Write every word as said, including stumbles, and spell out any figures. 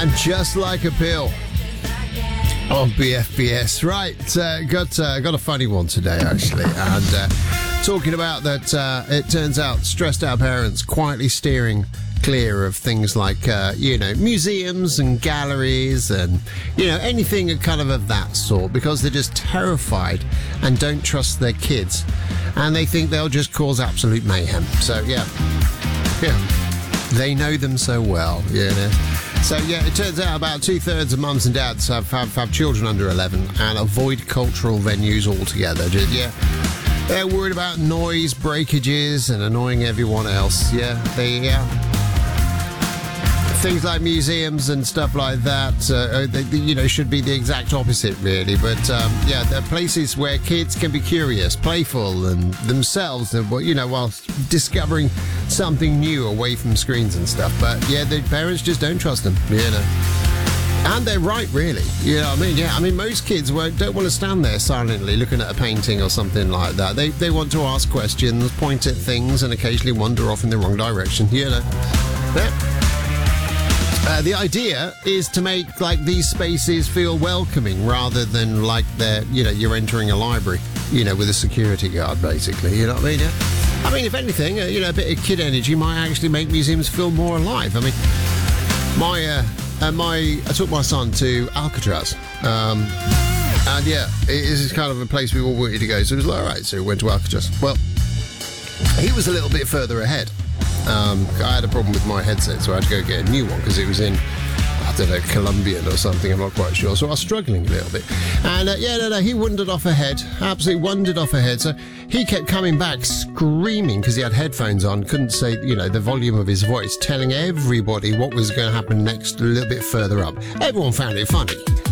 And Just Like a Pill on B F B S. Right, uh, got uh, got a funny one today, actually. And uh, talking about that, uh, it turns out stressed out parents quietly steering clear of things like, uh, you know, museums and galleries and, you know, anything kind of of that sort, because they're just terrified and don't trust their kids. And they think they'll just cause absolute mayhem. So, yeah. Yeah. They know them so well, you know. So, yeah, it turns out about two-thirds of mums and dads have, have, have children under eleven and avoid cultural venues altogether. Just, yeah. They're worried about noise, breakages, and annoying everyone else. Yeah, they, yeah. Things like museums and stuff like that, uh, they, you know, should be the exact opposite, really. But, um, yeah, they're places where kids can be curious, playful, and themselves, you know, whilst discovering something new away from screens and stuff. But, yeah, the parents just don't trust them, you know. And they're right, really. You know what I mean? Yeah, I mean, most kids won't, don't want to stand there silently looking at a painting or something like that. They, they want to ask questions, point at things, and occasionally wander off in the wrong direction, you know. Yeah. Uh, the idea is to make, like, these spaces feel welcoming rather than like they're, you know, you're entering a library, you know, with a security guard, basically. You know what I mean? Yeah. I mean, if anything, uh, you know, a bit of kid energy might actually make museums feel more alive. I mean, my, uh, uh, my, I took my son to Alcatraz. Um, and yeah, it is kind of a place we all wanted to go. So it was like, all right, so we went to Alcatraz. Well, he was a little bit further ahead. Um, I had a problem with my headset, so I had to go get a new one because it was in, I don't know, Colombian or something, I'm not quite sure. So I was struggling a little bit. And uh, yeah, no, no, he wandered off ahead, absolutely wandered off ahead. So he kept coming back screaming because he had headphones on, couldn't say, you know, the volume of his voice, telling everybody what was going to happen next a little bit further up. Everyone found it funny,